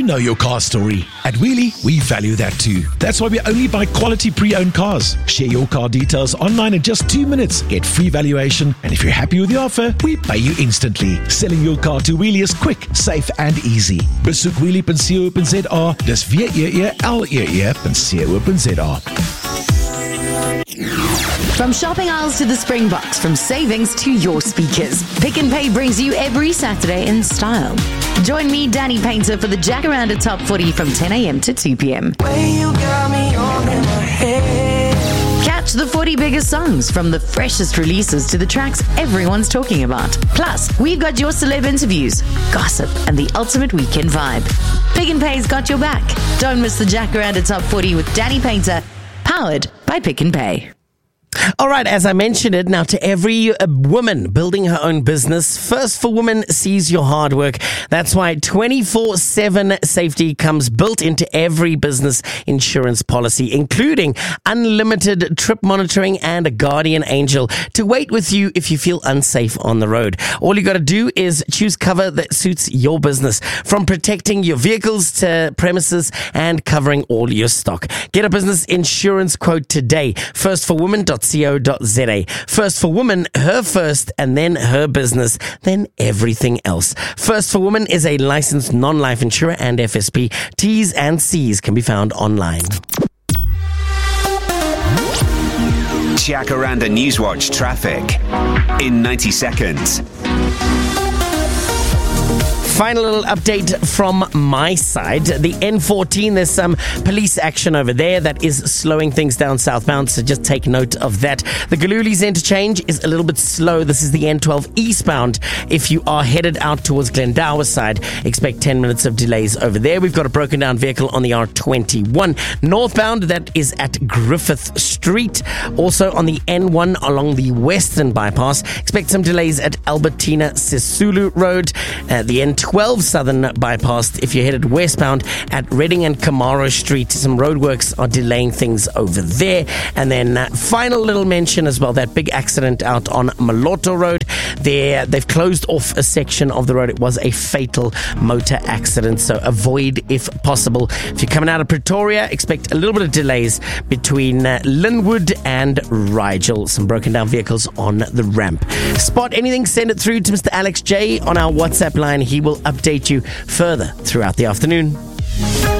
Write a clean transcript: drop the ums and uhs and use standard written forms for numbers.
know your car story. At Wheelie, we value that too. That's why we only buy quality pre-owned cars. Share your car details online in just 2 minutes. Get free valuation. And if you're happy with the offer, we pay you instantly. Selling your car to Wheelie is quick, safe and easy. Besoek wheelie.co.za. Dis www.co.za. From shopping aisles to the Springboks, from savings to your speakers, Pick n Pay brings you every Saturday in style. Join me, Danny Painter, for the Jacaranda Top 40 from 10 a.m. to 2 p.m. Catch the 40 biggest songs, from the freshest releases to the tracks everyone's talking about. Plus, we've got your celeb interviews, gossip, and the ultimate weekend vibe. Pick n Pay's got your back. Don't miss the Jacaranda Top 40 with Danny Painter, powered by Pick n Pay. All right, as I mentioned it, now to every woman building her own business, First for Women sees your hard work. That's why 24/7 safety comes built into every business insurance policy, including unlimited trip monitoring and a guardian angel to wait with you if you feel unsafe on the road. All you got to do is choose cover that suits your business, from protecting your vehicles to premises and covering all your stock. Get a business insurance quote today. Firstforwomen.co.za. First for Women, her first, and then her business, then everything else. First for Women is a licensed non-life insurer and FSP. T's and C's can be found online. Jacaranda Newswatch traffic in 90 seconds. Final little update from my side. The N14, there's some police action over there that is slowing things down southbound, so just take note of that. The Galuli's interchange is a little bit slow. This is the N12 eastbound. If you are headed out towards Glendower side, expect 10 minutes of delays over there. We've got a broken down vehicle on the R21. Northbound, that is at Griffith Street. Also on the N1 along the western bypass, expect some delays at Albertina Sisulu Road. The N12 southern bypass, if you're headed westbound at Reading and Kamara Street, some roadworks are delaying things over there. And then final little mention as well, that big accident out on Maloto Road. They've closed off a section of the road. It was a fatal motor accident, so avoid if possible. If you're coming out of Pretoria, expect a little bit of delays between Linwood and Rigel. Some broken down vehicles on the ramp. Spot anything, send it through to Mr. Alex J on our WhatsApp line. He will update you further throughout the afternoon.